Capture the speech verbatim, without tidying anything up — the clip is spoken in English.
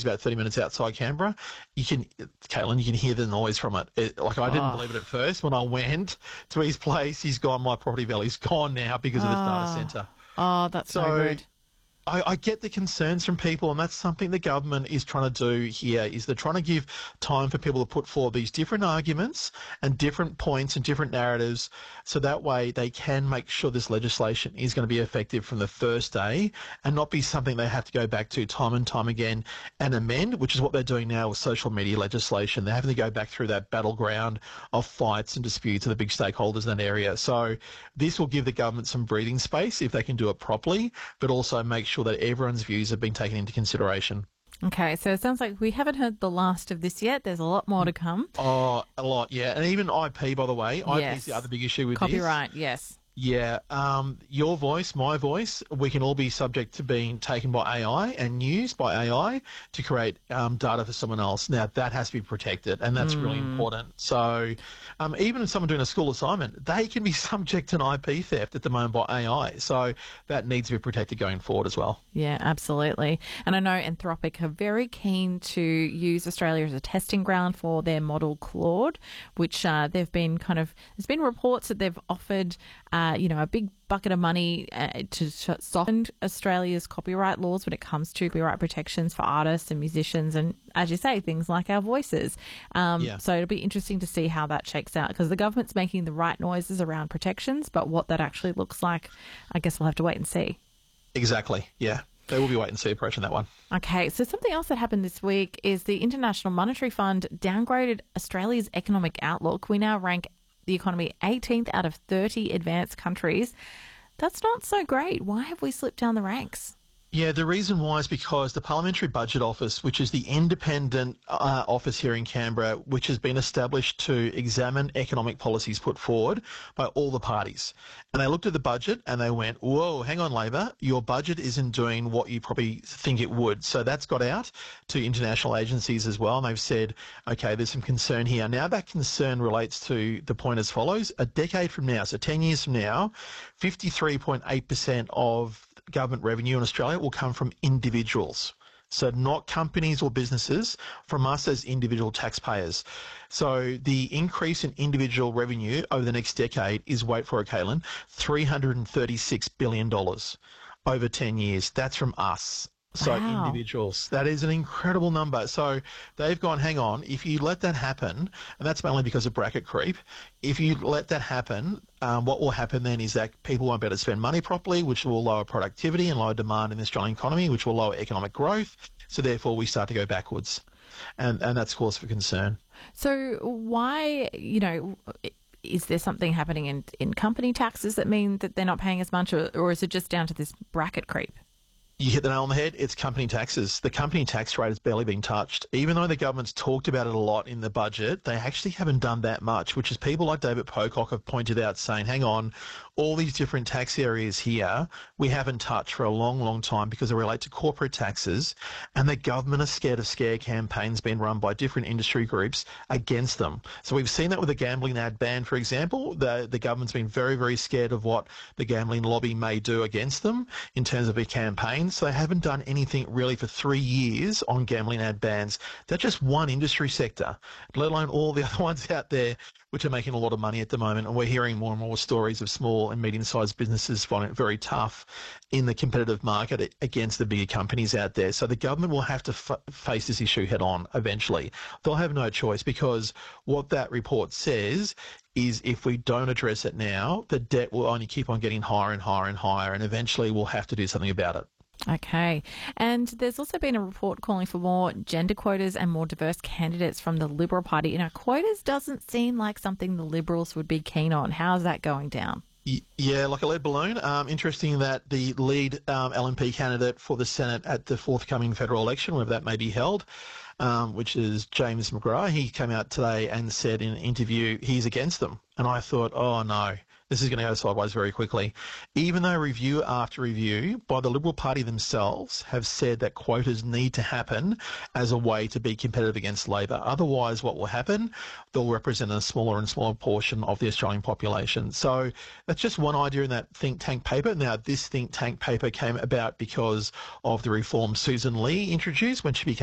He's about thirty minutes outside Canberra. You can, Caitlin, you can hear the noise from it. it like, I didn't Oh. believe it at first. When I went to his place, he's gone, my property value's gone now because of his data Oh. centre. Oh, that's no So- good. I, I get the concerns from people, and that's something the government is trying to do here, is they're trying to give time for people to put forward these different arguments and different points and different narratives, so that way they can make sure this legislation is going to be effective from the first day and not be something they have to go back to time and time again and amend, which is what they're doing now with social media legislation. They're having to go back through that battleground of fights and disputes of the big stakeholders in that area. So this will give the government some breathing space if they can do it properly, but also make sure that everyone's views have been taken into consideration. Okay, so it sounds like we haven't heard the last of this yet. There's a lot more to come. Oh, a lot, yeah. And even I P, by the way. I P Yes. is the other big issue with Copyright, this. yes. Yeah. Um, your voice, my voice, we can all be subject to being taken by A I and used by A I to create um, data for someone else. Now, that has to be protected, and that's really important. So um, even if someone doing a school assignment, they can be subject to an I P theft at the moment by A I. So that needs to be protected going forward as well. Yeah, absolutely. And I know Anthropic are very keen to use Australia as a testing ground for their model Claude, which uh, they've been kind of, there's been reports that they've offered, uh, you know, a big bucket of money uh, to sh- soften Australia's copyright laws when it comes to copyright protections for artists and musicians and, as you say, things like our voices. Um, Yeah. So it'll be interesting to see how that shakes out, because the government's making the right noises around protections, but what that actually looks like, I guess we'll have to wait and see. Exactly, yeah. They will be wait and see approach on that one. Okay, so something else that happened this week is the International Monetary Fund downgraded Australia's economic outlook. We now rank the economy eighteenth out of thirty advanced countries. That's not so great. Why have we slipped down the ranks? Yeah, the reason why is because the Parliamentary Budget Office, which is the independent uh, office here in Canberra, which has been established to examine economic policies put forward by all the parties. And they looked at the budget and they went, whoa, hang on, Labor, your budget isn't doing what you probably think it would. So that's got out to international agencies as well. And they've said, okay, there's some concern here. Now that concern relates to the point as follows. A decade from now, so ten years from now, fifty-three point eight percent of government revenue in Australia will come from individuals. So not companies or businesses, from us as individual taxpayers. So the increase in individual revenue over the next decade is, wait for it, Caitlin, three hundred thirty-six billion dollars over ten years. That's from us. So Wow. individuals. That is an incredible number. So they've gone, hang on, if you let that happen, and that's mainly because of bracket creep, if you let that happen, um, what will happen then is that people won't be able to spend money properly, which will lower productivity and lower demand in the Australian economy, which will lower economic growth. So therefore we start to go backwards. And, and that's cause for concern. So why, you know, is there something happening in, in company taxes that mean that they're not paying as much, or, or is it just down to this bracket creep? You hit the nail on the head. It's company taxes. The company tax rate has barely been touched. Even though the government's talked about it a lot in the budget, they actually haven't done that much, which is people like David Pocock have pointed out saying, hang on, all these different tax areas here we haven't touched for a long, long time because they relate to corporate taxes, and the government are scared of scare campaigns being run by different industry groups against them. So we've seen that with the gambling ad ban, for example. The, the government's been very, very scared of what the gambling lobby may do against them in terms of a campaign. So they haven't done anything really for three years on gambling ad bans. That's just one industry sector, let alone all the other ones out there which are making a lot of money at the moment. And we're hearing more and more stories of small and medium-sized businesses finding it very tough in the competitive market against the bigger companies out there. So the government will have to f- face this issue head on eventually. They'll have no choice, because what that report says is if we don't address it now, the debt will only keep on getting higher and higher and higher, and eventually we'll have to do something about it. Okay. And there's also been a report calling for more gender quotas and more diverse candidates from the Liberal Party. You know, quotas doesn't seem like something the Liberals would be keen on. How's that going down? Yeah, like a lead balloon. Um, interesting that the lead um, L N P candidate for the Senate at the forthcoming federal election, wherever that may be held, um, which is James McGrath, he came out today and said in an interview he's against them. And I thought, oh no, this is going to go sideways very quickly. Even though review after review by the Liberal Party themselves have said that quotas need to happen as a way to be competitive against Labor. Otherwise, what will happen? They'll represent a smaller and smaller portion of the Australian population. So that's just one idea in that think tank paper. Now, this think tank paper came about because of the reform Susan Lee introduced when she became